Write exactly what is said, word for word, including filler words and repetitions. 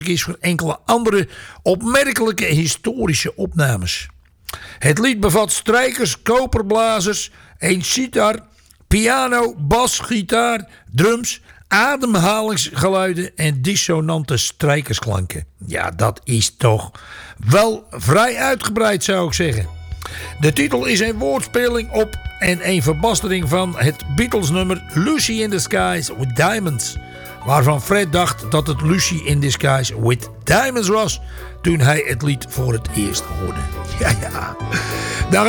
is voor enkele andere opmerkelijke historische opnames. Het lied bevat strijkers, koperblazers, een sitar, piano, bas, gitaar, drums, ademhalingsgeluiden en dissonante strijkersklanken. Ja, dat is toch wel vrij uitgebreid, zou ik zeggen. De titel is een woordspeling op en een verbastering van het Beatles nummer Lucy in the Skies with Diamonds, waarvan Fred dacht dat het Lucy in the Skies with Diamonds was toen hij het lied voor het eerst hoorde. Ja, ja. Daar